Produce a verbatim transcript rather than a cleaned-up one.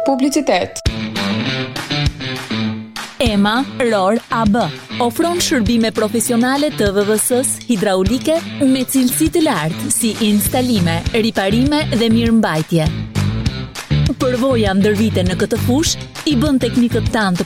Publicitet. EMA ROR A B ofron shërbime profesionale të V V S-s hidraulike me cilësi të lartë si instalime, riparime dhe mirëmbajtje. Përvoja ndër vite në këtë fushë i bën teknikët tanë të